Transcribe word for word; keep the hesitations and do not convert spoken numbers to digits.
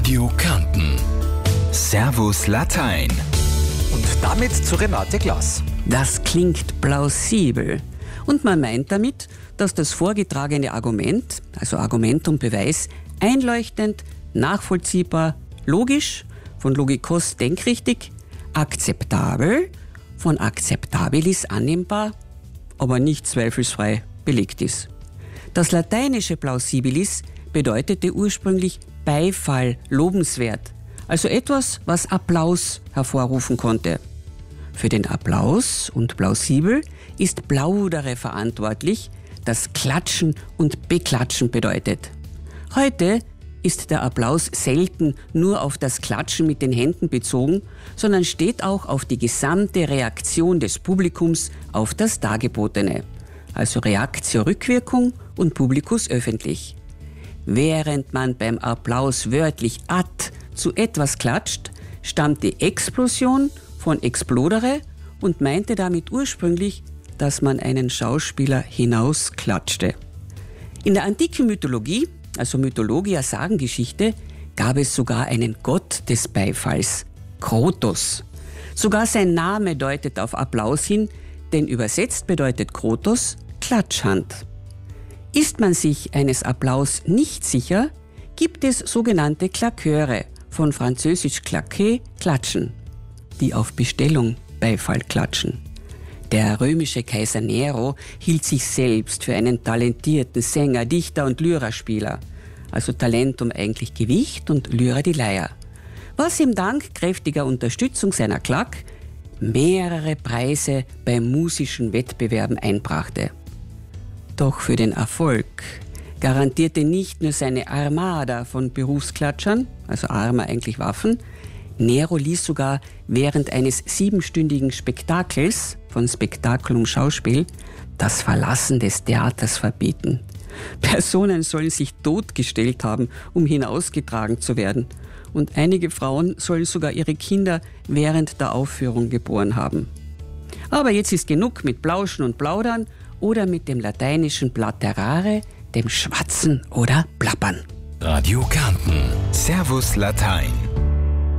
Radio Kärnten. Servus Latein. Und damit zu Renate Glas. Das klingt plausibel. Und man meint damit, dass das vorgetragene Argument, also Argument und Beweis, einleuchtend, nachvollziehbar, logisch, von logikos denkrichtig, akzeptabel, von akzeptabilis annehmbar, aber nicht zweifelsfrei belegt ist. Das lateinische plausibilis bedeutete ursprünglich Beifall, lobenswert, also etwas, was Applaus hervorrufen konnte. Für den Applaus und plausibel ist plaudere verantwortlich, das Klatschen und Beklatschen bedeutet. Heute ist der Applaus selten nur auf das Klatschen mit den Händen bezogen, sondern steht auch auf die gesamte Reaktion des Publikums auf das Dargebotene, also Reactio Rückwirkung und Publicus öffentlich. Während man beim Applaus wörtlich ad zu etwas klatscht, stammt die Explosion von explodere und meinte damit ursprünglich, dass man einen Schauspieler hinausklatschte. In der antiken Mythologie, also Mythologia Sagengeschichte, gab es sogar einen Gott des Beifalls, Krotos. Sogar sein Name deutet auf Applaus hin, denn übersetzt bedeutet Krotos Klatschhand. Ist man sich eines Applaus nicht sicher, gibt es sogenannte Claqueure, von französisch claquer, klatschen, die auf Bestellung Beifall klatschen. Der römische Kaiser Nero hielt sich selbst für einen talentierten Sänger, Dichter und Lyraspieler, also Talent um eigentlich Gewicht und Lyra die Leier, was ihm dank kräftiger Unterstützung seiner Claque mehrere Preise bei musischen Wettbewerben einbrachte. Doch für den Erfolg garantierte nicht nur seine Armada von Berufsklatschern, also Arma eigentlich Waffen, Nero ließ sogar während eines siebenstündigen Spektakels, von Spektakulum Schauspiel, das Verlassen des Theaters verbieten. Personen sollen sich totgestellt haben, um hinausgetragen zu werden. Und einige Frauen sollen sogar ihre Kinder während der Aufführung geboren haben. Aber jetzt ist genug mit Plauschen und Plaudern oder mit dem lateinischen Platerare, dem Schwatzen oder Plappern. Radio Kärnten. Servus Latein.